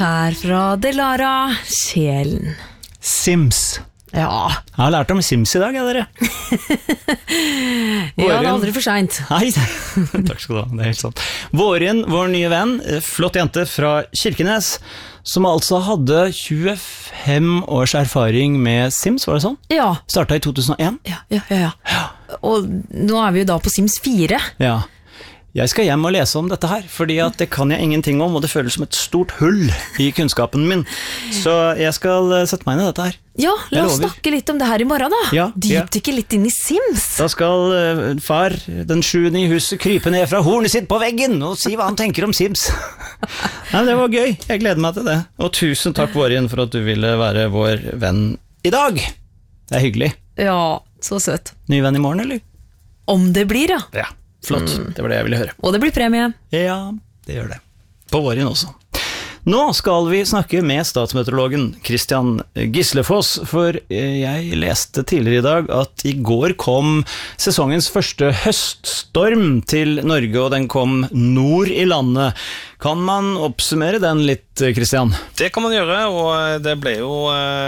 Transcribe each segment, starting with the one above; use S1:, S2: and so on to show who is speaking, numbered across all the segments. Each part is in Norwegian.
S1: Her fra Delara, sjelen.
S2: Sims.
S1: Ja.
S2: Jeg har lært om Sims i dag, dere.
S1: Ja, det aldri for sent.
S2: Nei, takk skal du ha, det helt sant. Vårin, vår nye venn, flott jente fra Kirkenes, som altså hadde 25 års erfaring med Sims, var det sånn?
S1: Ja.
S2: Startet i 2001.
S1: Ja. Og nå er vi jo da på Sims 4.
S2: Ja. Jeg skal hjem og lese om dette her, fordi at det kan jeg ingenting om, og det føles som et stort hull i kunnskapen min. Så jeg skal sette meg inn i dette her.
S1: Ja, la oss snakke litt om det her i morgen da.
S2: Ja.
S1: Dypdykke litt inn i Sims.
S2: Da skal far, den 7. i huset, krype ned fra hornet sitt på veggen og si hva han tenker om Sims. Nei, det var gøy. Jeg gleder meg til det. Og tusen takk, Vårin, for at du ville være vår venn i dag. Det er hyggelig.
S1: Ja, så søt.
S2: Ny venn i morgen, eller?
S1: Om det blir, ja.
S2: Ja, flott. Det var det jeg ville høre.
S1: Og det blir premie.
S2: Ja, det gjør det. På Vårin også. Nå skal vi snakke med statsmeteorologen Christian Gislefoss, for jeg leste tidligere i dag at i går kom sesongens første høststorm til Norge, og den kom nord i landet. Kan man oppsummere den litt, Christian?
S3: Det kan man gjøre, og det ble jo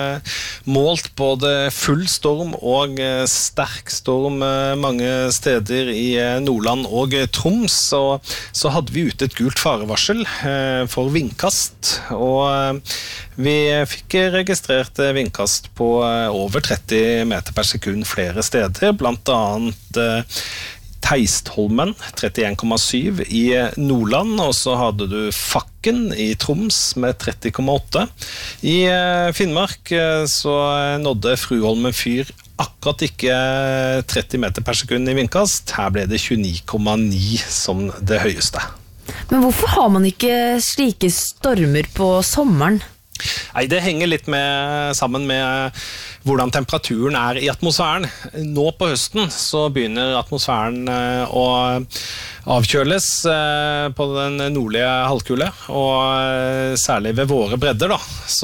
S3: målt både full storm og sterk storm mange steder i Nordland og Troms, og så hadde vi ute et gult farevarsel for vindkast, og vi fikk registrert vindkast på over 30 meter per sekund flere steder, blant annet Teistholmen 31,7 i Nordland, og så hadde du Fakken i Troms med 30,8. I Finnmark så nådde Fruholmen fyr akkurat ikke 30 meter per sekund i vindkast. Her ble det 29,9 som det høyeste.
S1: Men hvorfor har man ikke slike stormer på sommeren?
S3: Nei, det henger litt sammen med hvordan temperaturen er i atmosfæren. Nå på høsten så begynner atmosfæren å avkjøles på den nordlige halvkule, og særlig ved våre bredder da.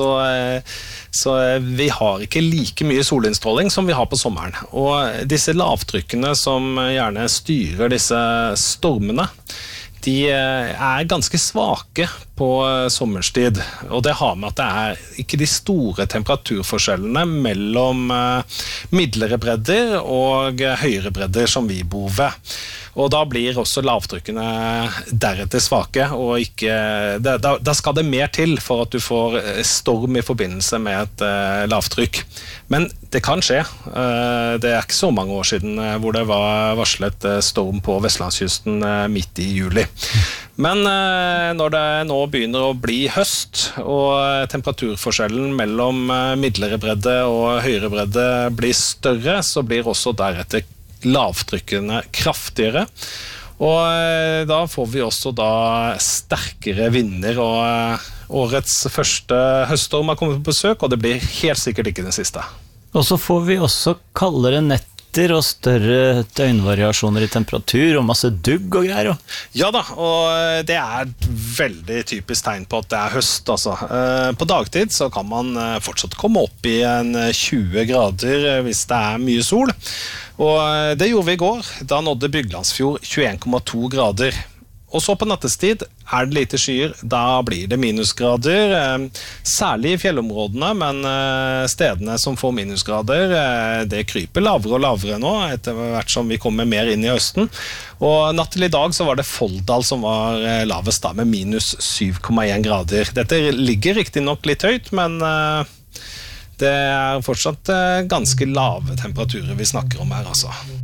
S3: Så vi har ikke like mye solinnstråling som vi har på sommeren. Og disse lavtrykkene som gjerne styrer disse stormene, de er ganske svake på sommerstid, og det har med at det er ikke de store temperaturforskjellene mellom midlere bredder og høyere bredder som vi bor ved. Og da blir også lavtrykkene deretter svake, og da skal det mer til for at du får storm i forbindelse med et lavtrykk. Men det kan skje. Det er ikke så mange år siden hvor det var varslet storm på Vestlandskysten midt i juli. Men når det nå begynner å bli høst, og temperaturforskjellen mellom midlere bredde og høyere bredde blir større, så blir også deretter lavtrykkene kraftigere. Og da får vi også da sterkere vinder, og årets første høststorm har kommet på besøk, og det blir helt sikkert ikke den siste.
S2: Og så får vi også kaldere netter og større døgnvariasjoner i temperatur og masse dugg og greier.
S3: Ja da, og det er et veldig typisk tegn på at det er høst. Altså. På dagtid så kan man fortsatt komme opp i 20 grader hvis det er mye sol. Og det gjorde vi i går. Da nådde Byglandsfjord 21,2 grader. Og så på nattestid er det lite skyer, da blir det minusgrader, særlig i fjellområdene, men stedene som får minusgrader, det kryper lavere og lavere nå, etter hvert som vi kommer mer inn i høsten. Og natt til i dag så var det Folldal som var lavest da, med minus 7,1 grader. Dette ligger riktig nok litt høyt, men det er fortsatt ganske lave temperaturer vi snakker om her, altså.